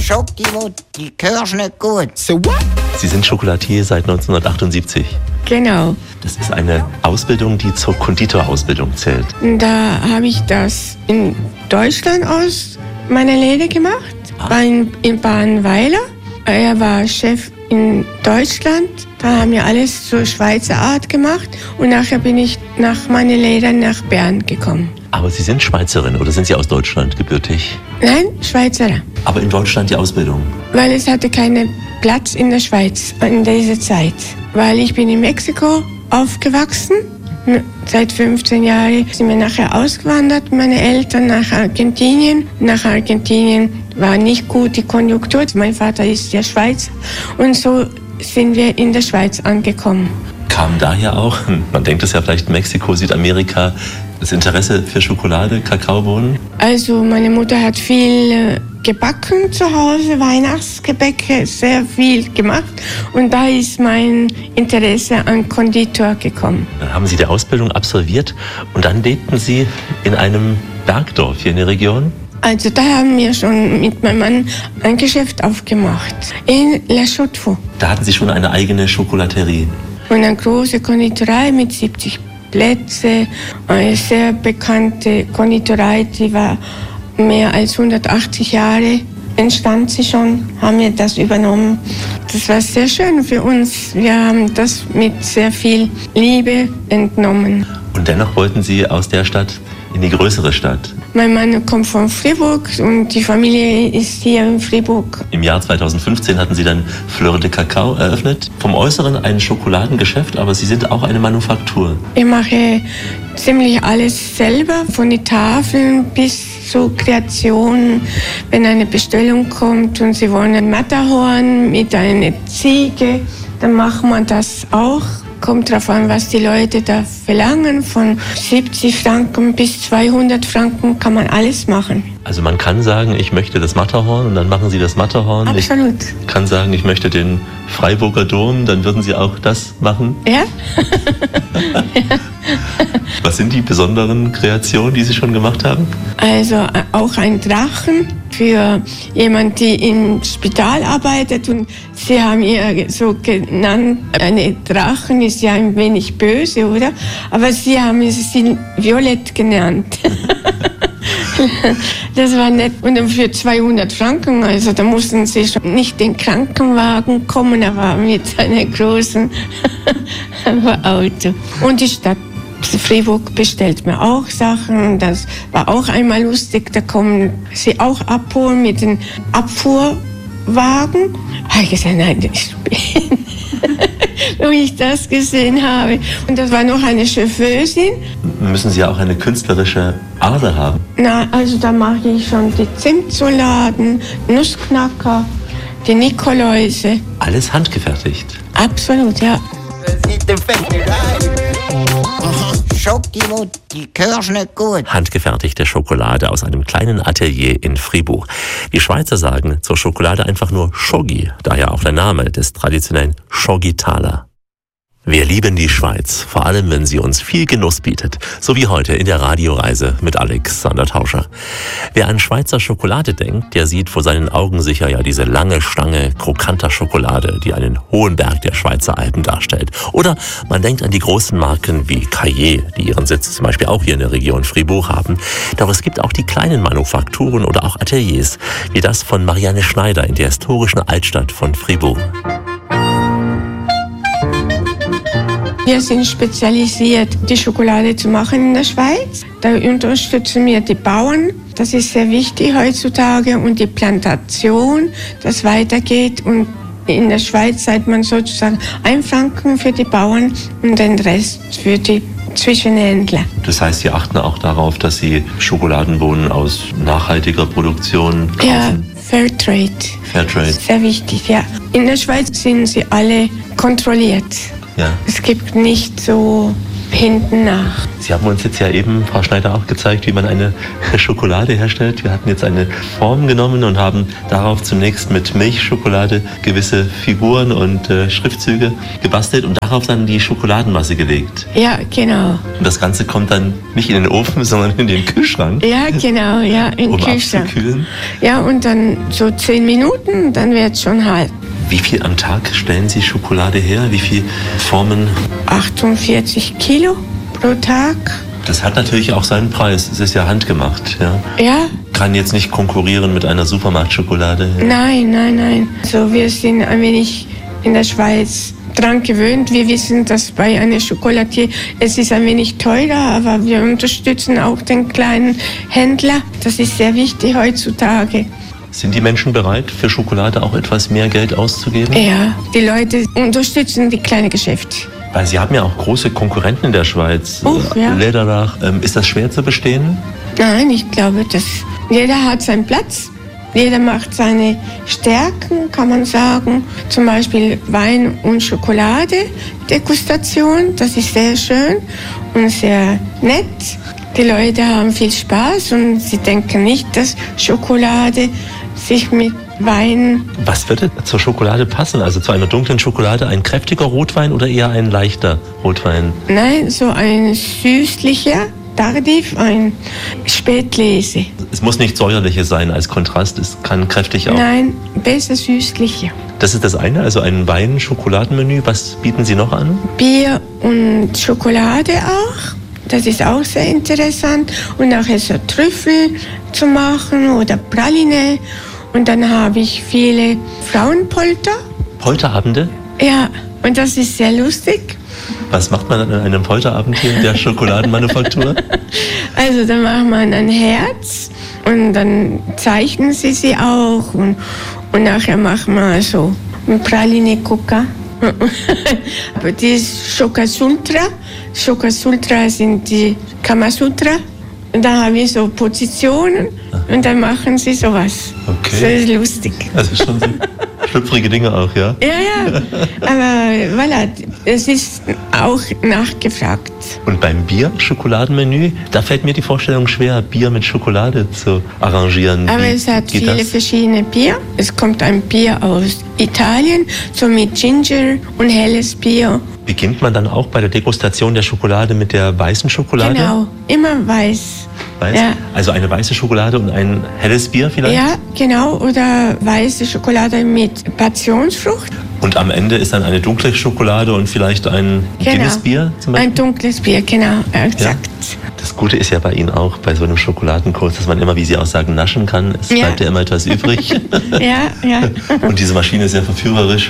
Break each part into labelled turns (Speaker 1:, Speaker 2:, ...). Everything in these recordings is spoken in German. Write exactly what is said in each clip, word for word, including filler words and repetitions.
Speaker 1: Schoki, die gehörst nicht gut.
Speaker 2: So what?
Speaker 3: Sie sind Chocolatier seit neunzehnhundertachtundsiebzig.
Speaker 4: Genau.
Speaker 3: Das ist eine Ausbildung, die zur Konditorausbildung zählt.
Speaker 4: Da habe ich das in Deutschland aus meiner Lehre gemacht,
Speaker 3: Ah.
Speaker 4: war in, in Badenweiler. Er war Chef in Deutschland. Da haben wir alles zur Schweizer Art gemacht. Und nachher bin ich nach meiner Lehre nach Bern gekommen.
Speaker 3: Aber Sie sind Schweizerin oder sind Sie aus Deutschland gebürtig?
Speaker 4: Nein, Schweizer.
Speaker 3: Aber in Deutschland die Ausbildung?
Speaker 4: Weil es hatte keinen Platz in der Schweiz in dieser Zeit. Weil ich bin in Mexiko aufgewachsen. Seit fünfzehn Jahren sind wir nachher ausgewandert, meine Eltern nach Argentinien. Nach Argentinien war nicht gut die Konjunktur. Mein Vater ist ja Schweizer und so sind wir in der Schweiz angekommen.
Speaker 3: Kam daher auch, man denkt es ja vielleicht Mexiko, Südamerika, das Interesse für Schokolade, Kakaobohnen?
Speaker 4: Also meine Mutter hat viel gebacken zu Hause, Weihnachtsgebäcke, sehr viel gemacht. Und da ist mein Interesse an Konditor gekommen.
Speaker 3: Dann haben Sie die Ausbildung absolviert und dann lebten Sie in einem Bergdorf hier in der Region?
Speaker 4: Also da haben wir schon mit meinem Mann ein Geschäft aufgemacht, in La Chaux-de-Fonds.
Speaker 3: Da hatten Sie schon eine eigene Schokolaterie?
Speaker 4: Und eine große Konditorei mit siebzig Plätzen, eine sehr bekannte Konditorei, die war mehr als hundertachtzig Jahre entstand sie schon, haben wir das übernommen. Das war sehr schön für uns. Wir haben das mit sehr viel Liebe entnommen.
Speaker 3: Und dennoch wollten Sie aus der Stadt in die größere Stadt?
Speaker 4: Mein Mann kommt von Fribourg und die Familie ist hier in Fribourg.
Speaker 3: Im Jahr zweitausendfünfzehn hatten Sie dann Fleur de Cacao eröffnet. Vom Äußeren ein Schokoladengeschäft, aber Sie sind auch eine Manufaktur.
Speaker 4: Ich mache ziemlich alles selber, von den Tafeln bis zu Kreationen. Wenn eine Bestellung kommt und Sie wollen ein Matterhorn mit einer Ziege, dann machen wir das auch. Kommt darauf an, was die Leute da verlangen. Von siebzig Franken bis zweihundert Franken kann man alles machen.
Speaker 3: Also man kann sagen, ich möchte das Matterhorn und dann machen Sie das Matterhorn.
Speaker 4: Absolut.
Speaker 3: Ich kann sagen, ich möchte den Freiburger Dom, dann würden Sie auch das machen?
Speaker 4: Ja.
Speaker 3: Ja. Was sind die besonderen Kreationen, die Sie schon gemacht haben?
Speaker 4: Also auch ein Drachen für jemanden, die im Spital arbeitet. Und Sie haben ihr so genannt, eine Drachen ist ja ein wenig böse, oder? Aber Sie haben sie Violett genannt. Das war nett. Und dann für zweihundert Franken, also da mussten Sie schon nicht den Krankenwagen kommen, aber mit einem großen Auto. Und die Stadt Fribourg bestellt mir auch Sachen. Das war auch einmal lustig. Da kommen sie auch abholen mit dem Abfuhrwagen. Habe ich gesagt, nein, ich bin. Wo ich das gesehen habe. Und das war noch eine Chauffeurin.
Speaker 3: Müssen Sie ja auch eine künstlerische Ader haben?
Speaker 4: Na, also da mache ich schon die Zimtsoladen, Nussknacker, die Nikoläuse.
Speaker 3: Alles handgefertigt?
Speaker 4: Absolut, ja.
Speaker 1: Schoki, die gehörst nicht gut.
Speaker 3: Handgefertigte Schokolade aus einem kleinen Atelier in Fribourg. Die Schweizer sagen zur Schokolade einfach nur Schogi, daher auch der Name des traditionellen Schogi-Taler. Wir lieben die Schweiz, vor allem wenn sie uns viel Genuss bietet, so wie heute in der Radioreise mit Alexander Tauscher. Wer an Schweizer Schokolade denkt, der sieht vor seinen Augen sicher ja diese lange Stange krokanter Schokolade, die einen hohen Berg der Schweizer Alpen darstellt. Oder man denkt an die großen Marken wie Caillé, die ihren Sitz zum Beispiel auch hier in der Region Fribourg haben. Doch es gibt auch die kleinen Manufakturen oder auch Ateliers, wie das von Marianne Schneider in der historischen Altstadt von Fribourg.
Speaker 4: Wir sind spezialisiert, die Schokolade zu machen in der Schweiz. Da unterstützen wir die Bauern. Das ist sehr wichtig heutzutage. Und die Plantation, das weitergeht. Und in der Schweiz zahlt man sozusagen ein Franken für die Bauern und den Rest für die Zwischenhändler.
Speaker 3: Das heißt, Sie achten auch darauf, dass Sie Schokoladenbohnen aus nachhaltiger Produktion kaufen?
Speaker 4: Ja, Fairtrade.
Speaker 3: Fairtrade.
Speaker 4: Sehr wichtig, ja. In der Schweiz sind sie alle kontrolliert.
Speaker 3: Ja.
Speaker 4: Es gibt nicht so hinten nach.
Speaker 3: Sie haben uns jetzt ja eben, Frau Schneider, auch gezeigt, wie man eine Schokolade herstellt. Wir hatten jetzt eine Form genommen und haben darauf zunächst mit Milchschokolade gewisse Figuren und äh, Schriftzüge gebastelt und darauf dann die Schokoladenmasse gelegt.
Speaker 4: Ja, genau.
Speaker 3: Und das Ganze kommt dann nicht in den Ofen, sondern in den Kühlschrank.
Speaker 4: Ja, genau, ja, in den
Speaker 3: um
Speaker 4: Kühlschrank.
Speaker 3: abzukühlen.
Speaker 4: Ja, und dann so zehn Minuten, dann wird es schon halb.
Speaker 3: Wie viel am Tag stellen Sie Schokolade her? Wie viele Formen?
Speaker 4: achtundvierzig Kilo pro Tag.
Speaker 3: Das hat natürlich auch seinen Preis. Es ist ja handgemacht. Ja.
Speaker 4: Ja.
Speaker 3: Kann jetzt nicht konkurrieren mit einer Supermarktschokolade.
Speaker 4: Nein, nein, nein. So, wir sind ein wenig in der Schweiz dran gewöhnt. Wir wissen, dass bei einer Schokolatier es ist ein wenig teurer, aber wir unterstützen auch den kleinen Händler. Das ist sehr wichtig heutzutage.
Speaker 3: Sind die Menschen bereit, für Schokolade auch etwas mehr Geld auszugeben?
Speaker 4: Ja, die Leute unterstützen die kleinen Geschäfte.
Speaker 3: Weil Sie haben ja auch große Konkurrenten in der Schweiz.
Speaker 4: Oh, ja.
Speaker 3: Lederach. Ähm, ist das schwer zu bestehen?
Speaker 4: Nein, ich glaube, dass jeder hat seinen Platz. Jeder macht seine Stärken, kann man sagen. Zum Beispiel Wein- und Schokolade-Degustation. Das ist sehr schön und sehr nett. Die Leute haben viel Spaß und sie denken nicht, dass Schokolade sich mit Wein...
Speaker 3: Was würde zur Schokolade passen? Also zu einer dunklen Schokolade ein kräftiger Rotwein oder eher ein leichter Rotwein?
Speaker 4: Nein, so ein süßlicher, Tardif, ein Spätlese.
Speaker 3: Es muss nicht säuerliches sein als Kontrast, es kann kräftig auch.
Speaker 4: Nein, besser süßlicher.
Speaker 3: Das ist das eine, also ein Wein-Schokoladenmenü. Was bieten Sie noch an?
Speaker 4: Bier und Schokolade auch. Das ist auch sehr interessant. Und nachher so Trüffel zu machen oder Praline. Und dann habe ich viele Frauenpolter.
Speaker 3: Polterabende?
Speaker 4: Ja, und das ist sehr lustig.
Speaker 3: Was macht man an einem Polterabend hier in der Schokoladenmanufaktur?
Speaker 4: Also da macht man ein Herz und dann zeichnen sie sie auch. Und, und nachher machen wir so ein Praline-Coca. Aber die ist Schokasultra. Schokasultra sind die Kamasutra. Und da habe ich so Positionen und dann machen sie sowas.
Speaker 3: Okay.
Speaker 4: Das ist lustig.
Speaker 3: Also schon so schlüpfrige Dinge auch, ja?
Speaker 4: Ja, ja. Aber voilà, es ist auch nachgefragt.
Speaker 3: Und beim Bier-Schokoladenmenü, da fällt mir die Vorstellung schwer, Bier mit Schokolade zu arrangieren.
Speaker 4: Aber
Speaker 3: Wie
Speaker 4: es hat
Speaker 3: geht
Speaker 4: viele
Speaker 3: das?
Speaker 4: verschiedene Bier. Es kommt ein Bier aus Italien, so mit Ginger und helles Bier.
Speaker 3: Beginnt man dann auch bei der Degustation der Schokolade mit der weißen Schokolade?
Speaker 4: Genau, immer weiß.
Speaker 3: Weiß?
Speaker 4: Ja.
Speaker 3: Also eine weiße Schokolade und ein helles Bier vielleicht?
Speaker 4: Ja, genau. Oder weiße Schokolade mit Passionsfrucht.
Speaker 3: Und am Ende ist dann eine dunkle Schokolade und vielleicht ein
Speaker 4: Genau.
Speaker 3: Guinness-Bier zum Beispiel?
Speaker 4: Ein dunkles Bier, genau, exakt.
Speaker 3: Das Gute ist ja bei Ihnen auch, bei so einem Schokoladenkurs, dass man immer, wie Sie auch sagen, naschen kann. Es
Speaker 4: Ja.
Speaker 3: bleibt ja immer etwas übrig.
Speaker 4: Ja, ja.
Speaker 3: Und diese Maschine ist sehr verführerisch.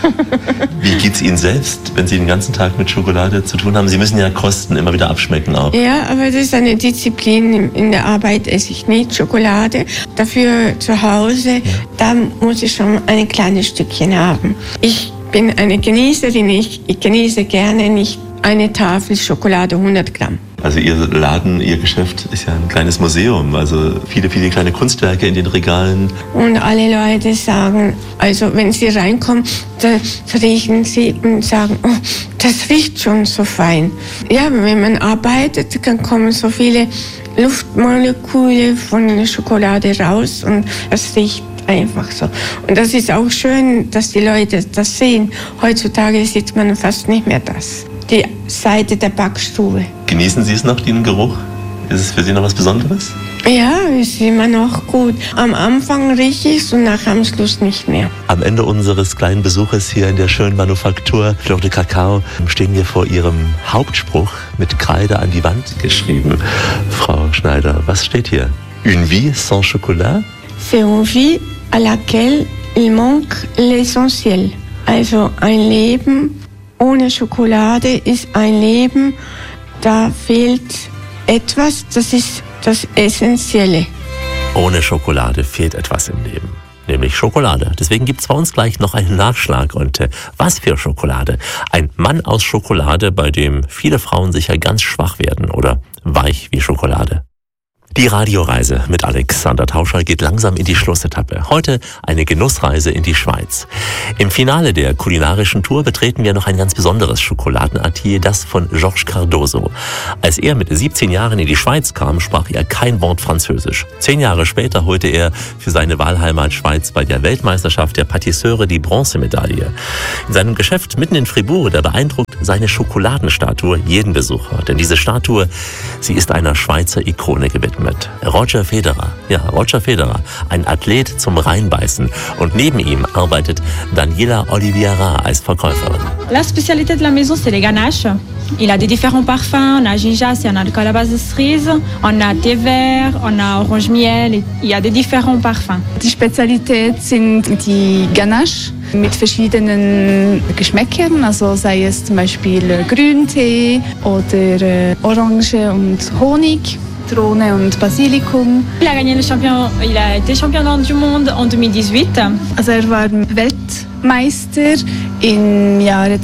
Speaker 3: Wie geht's Ihnen selbst, wenn Sie den ganzen Tag mit Schokolade zu tun haben? Sie müssen ja kosten, immer wieder abschmecken auch.
Speaker 4: Ja, aber das ist eine Disziplin. In der Arbeit esse ich nicht Schokolade. Dafür zu Hause, da muss ich schon ein kleines Stückchen haben. Ich bin eine Genießerin. Ich, ich genieße gerne nicht eine Tafel Schokolade, hundert Gramm.
Speaker 3: Also Ihr Laden, Ihr Geschäft ist ja ein kleines Museum. Also viele, viele kleine Kunstwerke in den Regalen.
Speaker 4: Und alle Leute sagen, also wenn sie reinkommen, da riechen sie und sagen, oh, das riecht schon so fein. Ja, wenn man arbeitet, dann kommen so viele Luftmoleküle von der Schokolade raus und das riecht einfach so. Und das ist auch schön, dass die Leute das sehen. Heutzutage sieht man fast nicht mehr das. Die Seite der Backstube.
Speaker 3: Genießen Sie es noch, den Geruch? Ist es für Sie noch was Besonderes?
Speaker 4: Ja, ist immer noch gut. Am Anfang rieche ich es und nach am Schluss nicht mehr.
Speaker 3: Am Ende unseres kleinen Besuches hier in der schönen Manufaktur Fleur de Cacao stehen wir vor Ihrem Hauptspruch mit Kreide an die Wand geschrieben. Frau Schneider, was steht hier? Une vie sans chocolat?
Speaker 4: C'est une vie à laquelle il manque l'essentiel. Also ein Leben ohne Schokolade ist ein Leben, da fehlt etwas, das ist das Essentielle.
Speaker 3: Ohne Schokolade fehlt etwas im Leben, nämlich Schokolade. Deswegen gibt's bei uns gleich noch einen Nachschlag. Und äh, was für Schokolade? Ein Mann aus Schokolade, bei dem viele Frauen sicher ganz schwach werden oder weich wie Schokolade. Die Radioreise mit Alexander Tauscher geht langsam in die Schlussetappe. Heute eine Genussreise in die Schweiz. Im Finale der kulinarischen Tour betreten wir noch ein ganz besonderes Schokoladenatelier, das von Georges Cardozo. Als er mit siebzehn Jahren in die Schweiz kam, sprach er kein Wort Französisch. Zehn Jahre später holte er für seine Wahlheimat Schweiz bei der Weltmeisterschaft der Patisseure die Bronzemedaille. In seinem Geschäft mitten in Fribourg, da beeindruckt seine Schokoladenstatue jeden Besucher. Denn diese Statue, sie ist einer Schweizer Ikone gewidmet. Roger Federer, ja, Roger Federer, ein Athlet zum Reinbeißen. Und neben ihm arbeitet Daniela Oliveira als Verkäuferin.
Speaker 2: La spécialité de la maison, c'est les ganaches. Il a des différents parfums. On a ginja, c'est un alcool à base de cerise. On a thé vert, on a orange miel. Il y a des différents parfums.
Speaker 5: Die Spezialität sind die Ganache mit verschiedenen Geschmäckern, also sei es zum Beispiel Grüntee oder Orange und Honig. Zitrone und Basilikum.
Speaker 2: Il a gagné le champion, il a été champion du monde en zweitausendachtachtzehn.
Speaker 5: Also er war Weltmeister im Jahre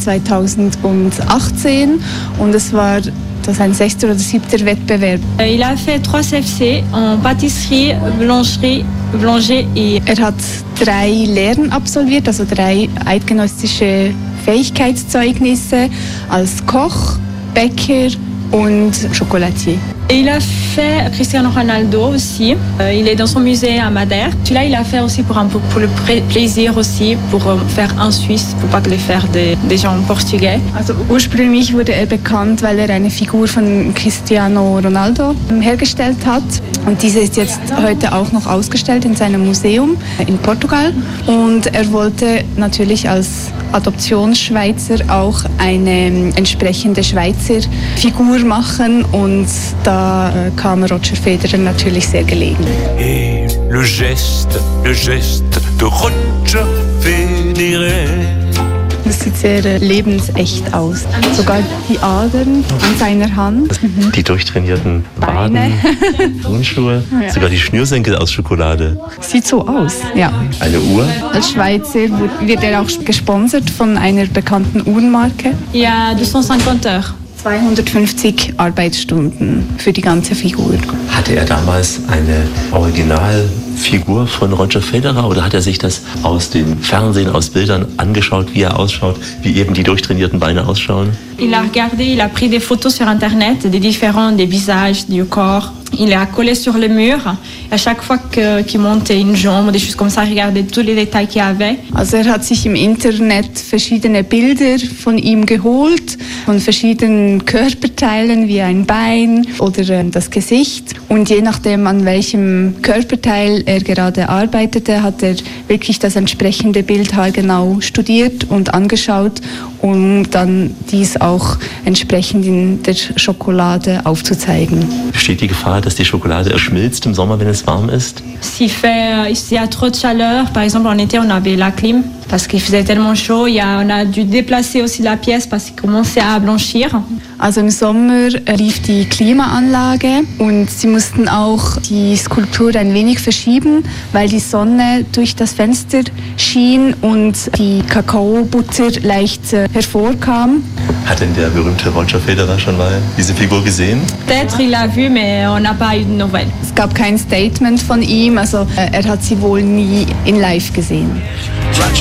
Speaker 5: zweitausendachtzehn und es war das ein sechster oder siebter Wettbewerb.
Speaker 2: Il a fait trois C F C en pâtisserie, boulangerie, boulanger et
Speaker 5: er hat drei Lehren absolviert, also drei eidgenössische Fähigkeitszeugnisse als Koch, Bäcker und Chocolatier.
Speaker 2: Il a fait Cristiano Ronaldo aussi. Euh, il est dans son musée à Madère. Celui-là, il a fait aussi pour, un, pour le plaisir aussi, pour euh, faire un Suisse, pour pas que le faire des, des gens portugais.
Speaker 5: Also ursprünglich wurde er bekannt, weil er eine Figur von Cristiano Ronaldo hergestellt hat. Und diese ist jetzt heute auch noch ausgestellt in seinem Museum in Portugal. Und er wollte natürlich als Adoptionsschweizer auch eine entsprechende Schweizer Figur machen und da kam Roger Federer natürlich sehr gelegen.
Speaker 6: Et le geste, le geste de Roger Federer.
Speaker 5: Das sieht sehr lebensecht aus. Sogar die Adern an seiner Hand.
Speaker 3: Die durchtrainierten
Speaker 5: Beine.
Speaker 3: Waden, Turnschuhe, ja. Sogar die Schnürsenkel aus Schokolade.
Speaker 5: Sieht so aus, ja.
Speaker 3: Eine Uhr.
Speaker 5: Als Schweizer wird er auch gesponsert von einer bekannten Uhrenmarke.
Speaker 2: Il y a zweihundertfünfzig heures.
Speaker 5: zweihundertfünfzig Arbeitsstunden für die ganze Figur.
Speaker 3: Hatte er damals eine Originalfigur von Roger Federer oder hat er sich das aus dem Fernsehen, aus Bildern angeschaut, wie er ausschaut, wie eben die durchtrainierten Beine ausschauen?
Speaker 2: Il a regardé, il a pris des photos sur Internet, des différents, des visages, du corps. Il a collé sur le mur. À chaque fois que, qu'il montait une jambe, des choses comme ça, regardait tous les détails qu'il y avait.
Speaker 5: Also er hat sich im Internet verschiedene Bilder von ihm geholt, von verschiedenen Körperteilen wie ein Bein oder äh, das Gesicht. Und je nachdem, an welchem Körperteil er gerade arbeitete, hat er wirklich das entsprechende Bild haargenau studiert und angeschaut, um dann dies auch entsprechend in der Schokolade aufzuzeigen.
Speaker 3: Besteht die Gefahr, dass die Schokolade erschmilzt im Sommer, wenn es warm ist?
Speaker 2: S'il fait, s'il y a trop de chaleur, par exemple en été, on avait la clim parce qu'il faisait tellement chaud. Il y a, on a dû déplacer aussi la pièce parce qu'il commençait à blanchir.
Speaker 5: Also im Sommer lief die Klimaanlage und sie mussten auch die Skulptur ein wenig verschieben, weil die Sonne durch das Fenster schien und die Kakaobutter leicht äh, hervorkam.
Speaker 3: Hat denn der berühmte Roger Federer schon mal diese Figur gesehen?
Speaker 2: Peut-être il l'a vu, mais on n'a pas eu de nouvelles.
Speaker 5: Es gab kein Statement von ihm, also äh, er hat sie wohl nie in live gesehen.